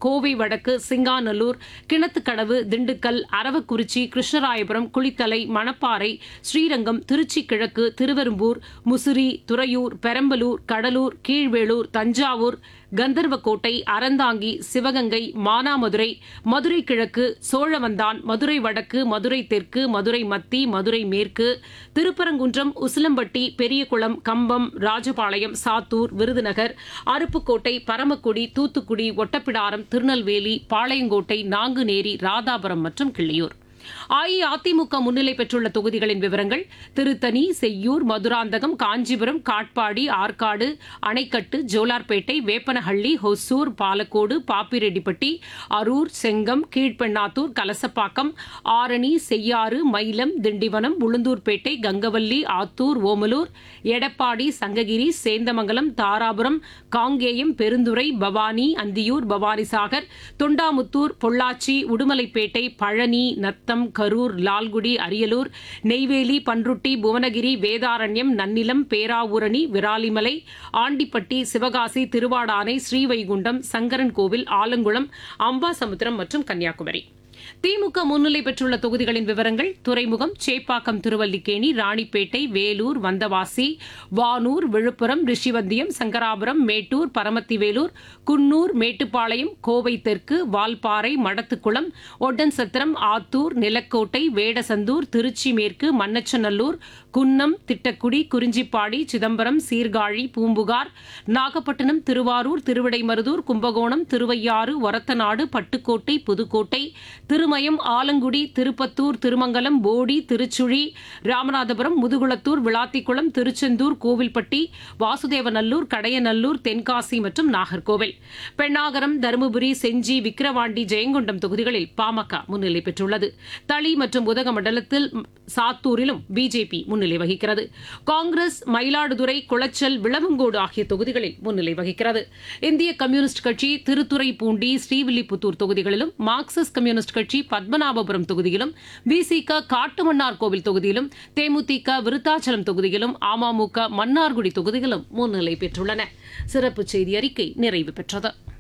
கோவை வடக்கு, சிங்காநல்லூர், கிணத்துக்கடவு, திண்டுக்கல், அரவக்குறிச்சி, கிருஷ்ணராயபுரம், குளித்தலை, மணப்பாறை, ஸ்ரீரங்கம், திருச்சி கிழக்கு, திருவெரும்பூர், முசிறி, துறையூர், பெரம்பலூர், கடலூர், கீழ்வேளூர், தஞ்சாவூர், கந்தர்வக்கோட்டை, அறந்தாங்கி, சிவகங்கை, மானாமதுரை, மதுரை கிழக்கு, சோழவந்தான், மதுரை வடக்கு, மதுரை தெற்கு, மதுரை மத்தி, மதுரை மேற்கு, திருப்பரங்குன்றம், உசிலம்பட்டி, பெரியகுளம், கம்பம், ராஜபாளையம், சாத்தூர், விருதுநகர், அருப்புக்கோட்டை, பரமக்குடி, தூத்துக்குடி, ஒட்டப்பிடாரம், திருநெல்வேலி, பாளையங்கோட்டை, நாங்குநேரி, ராதாபுரம் மற்றும் கிள்ளியூர். அஇஅதிமுக முன்னிலை பெற்றுள்ள தொகுதிகளின் விவரங்கள்: திருத்தணி, செய்யூர், மதுராந்தகம், காஞ்சிபுரம், காட்பாடி, ஆற்காடு, அணைக்கட்டு, ஜோலார்பேட்டை, வேப்பனஹள்ளி, ஹொசூர், பாலக்கோடு, பாப்பிரெட்டிப்பட்டி, அரூர், செங்கம், கீழ்பெண்ணாத்தூர், கலசப்பாக்கம், ஆரணி, செய்யாறு, மயிலம், திண்டிவனம், உளுந்தூர்பேட்டை, கங்கவல்லி, ஆத்தூர், ஓமலூர், எடப்பாடி, சங்ககிரி, சேந்தமங்கலம், தாராபுரம், காங்கேயம், பெருந்துறை, பவானி, அந்தியூர், பவானிசாகர், தொண்டாமுத்தூர், பொள்ளாச்சி, உடுமலைப்பேட்டை, பழனி, நத்தம், கரூர், லால்குடி, அரியலூர், நெய்வேலி, பன்ருட்டி, புவனகிரி, வேதாரண்யம், நன்னிலம், பேராவூரணி, விராலிமலை, ஆண்டிப்பட்டி, சிவகாசி, திருவாடானை, ஸ்ரீவைகுண்டம், சங்கரன்கோவில், ஆலங்குளம், அம்பாசமுத்திரம் மற்றும் கன்னியாகுமரி. திமுக முன்னிலை பெற்றுள்ள தொகுதிகளின் விவரங்கள்: துறைமுகம், சேப்பாக்கம், திருவல்லிக்கேணி, ராணிப்பேட்டை, வேலூர், வந்தவாசி, வானூர், விழுப்புரம், ரிஷிவந்தியம், சங்கராபுரம், மேட்டூர், பரமத்திவேலூர், குன்னூர், மேட்டுப்பாளையம், கோவை தெற்கு, வால்பாறை, மடத்துக்குளம், ஒட்டன்சத்திரம், ஆத்தூர், நிலக்கோட்டை, வேடசந்தூர், திருச்சி மேற்கு, மண்ணச்சநல்லூர், குன்னம், திட்டக்குடி, குறிஞ்சிப்பாடி, சிதம்பரம், சீர்காழி, பூம்புகார், நாகப்பட்டினம், திருவாரூர், திருவிடைமருதூர், கும்பகோணம், திருவையாறு, ஒரத்தநாடு, பட்டுக்கோட்டை, புதுக்கோட்டை, திருமயம், ஆலங்குடி, திருப்பத்தூர், திருமங்கலம், போடி, திருச்சுழி, ராமநாதபுரம், முதுகுளத்தூர், விளாத்திக்குளம், திருச்செந்தூர், கோவில்பட்டி, வாசுதேவநல்லூர், கடையநல்லூர், தென்காசி மற்றும் நாகர்கோவில். பெண்ணாகரம், தருமபுரி, செஞ்சி, விக்கிரவாண்டி, ஜெயங்கொண்டம் தொகுதிகளில் பாமக முன்னிலை பெற்றுள்ளது. தளி மற்றும் உதகமண்டலத்தில் சாத்தூரிலும் பிஜேபி முன்னிலை வகிக்கிறது. காங்கிரஸ் மயிலாடுதுறை, குளச்சல், விளவங்கோடு ஆகிய தொகுதிகளில் முன்னிலை வகிக்கிறது. இந்திய கம்யூனிஸ்ட் கட்சி திருத்துறைப்பூண்டி, ஸ்ரீவில்லிபுத்தூர் தொகுதிகளிலும், மார்க்சிஸ்ட் கம்யூனிஸ்ட் கட்சி பத்மநாபபுரம் தொகுதியிலும், விசிக காட்டுமன்னார் கோவில் தொகுதியிலும், தேமுதிக விருத்தாச்சலம் தொகுதியிலும், அமமுக மன்னார்குடி தொகுதியிலும் முன்னிலை பெற்றுள்ளன. சிறப்பு செய்தி அறிக்கை நிறைவு பெற்றது.